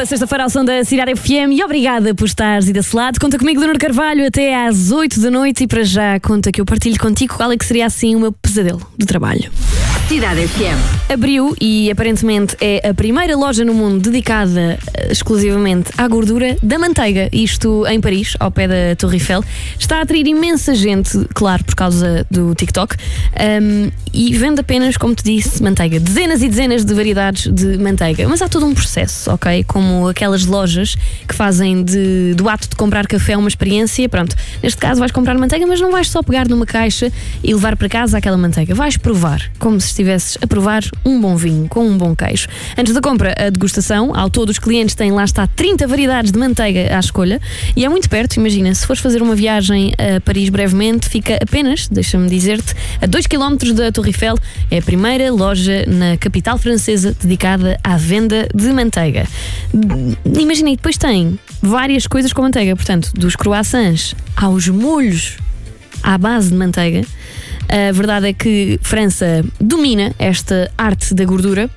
sexta-feira ao som da Cidade FM e obrigada por estares e desse lado. Conta comigo, Leonor Carvalho, até às 8 da noite e para já conta que eu partilho contigo qual é que seria assim o meu pesadelo do trabalho. Cidade FM. Abriu e aparentemente é a primeira loja no mundo dedicada exclusivamente à gordura da manteiga. Isto em Paris, ao pé da Torre Eiffel. Está a atrair imensa gente, claro, por causa do TikTok. E vende apenas, como te disse, manteiga. Dezenas e dezenas de variedades de manteiga. Mas há todo um processo, ok? Como aquelas lojas que fazem do ato de comprar café uma experiência. Pronto, neste caso vais comprar manteiga, mas não vais só pegar numa caixa e levar para casa aquela manteiga. Vais provar, como se estivesses a provar um bom vinho com um bom queijo. Antes da compra, a degustação. Ao todo, os clientes têm, lá está, 30 variedades de manteiga à escolha. E é muito perto, imagina, se fores fazer uma viagem a Paris brevemente, fica apenas, deixa-me dizer-te, a 2 km da Torre Eiffel. É a primeira loja na capital francesa dedicada à venda de manteiga. Imagina, e depois tem várias coisas com manteiga. Portanto, dos croissants aos molhos à base de manteiga. A verdade é que França domina esta arte da gordura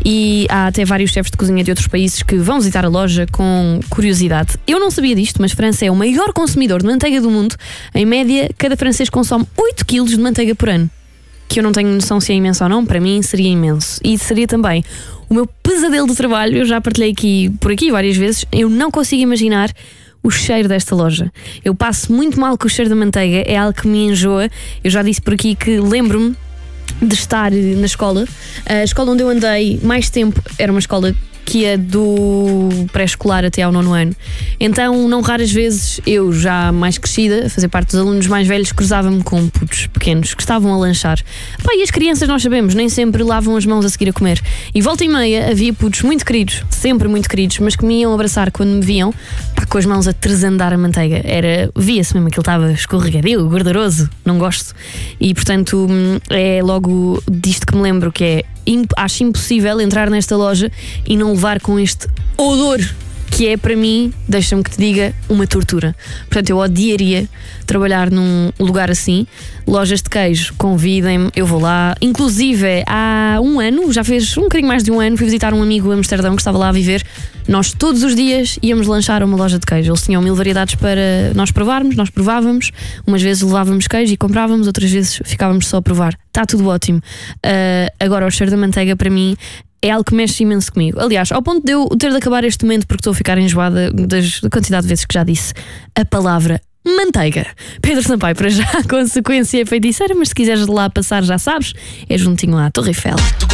e há até vários chefes de cozinha de outros países que vão visitar a loja com curiosidade. Eu não sabia disto, mas França é o maior consumidor de manteiga do mundo. Em média, cada francês consome 8 kg de manteiga por ano. Que eu não tenho noção se é imenso ou não, para mim seria imenso. E seria também o meu pesadelo do trabalho. Eu já partilhei por aqui várias vezes. Eu não consigo imaginar o cheiro desta loja. Eu passo muito mal com o cheiro da manteiga, é algo que me enjoa. Eu já disse por aqui que lembro-me de estar na escola. A escola onde eu andei mais tempo era uma escola que ia do pré-escolar até ao 9º ano. Então, não raras vezes, eu já mais crescida, a fazer parte dos alunos mais velhos, cruzava-me com putos pequenos que estavam a lanchar. Pá, e as crianças, nós sabemos, nem sempre lavam as mãos a seguir a comer. E volta e meia havia putos muito queridos, sempre muito queridos, mas que me iam abraçar quando me viam, pá, com as mãos a tresandar a manteiga. Via-se mesmo que ele estava escorregadio, gorduroso, não gosto. E, portanto, é logo disto que me lembro, que é acho impossível entrar nesta loja e não levar com este odor que é, para mim, deixa-me que te diga, uma tortura. Portanto, eu odiaria trabalhar num lugar assim. Lojas de queijo, convidem-me, eu vou lá. Inclusive, há um ano, já fez um bocadinho mais de um ano, fui visitar um amigo em Amsterdão que estava lá a viver. Nós todos os dias íamos lanchar a uma loja de queijo. Eles tinham 1000 variedades para nós provarmos, nós provávamos. Umas vezes levávamos queijo e comprávamos, outras vezes ficávamos só a provar. Está tudo ótimo. Agora, o cheiro da manteiga, para mim, é algo que mexe imenso comigo. Aliás, ao ponto de eu ter de acabar este momento porque estou a ficar enjoada da quantidade de vezes que já disse a palavra manteiga. Pedro Sampaio, para já, consequência feiticeira, mas se quiseres de lá passar, já sabes, é juntinho à Torre Eiffel.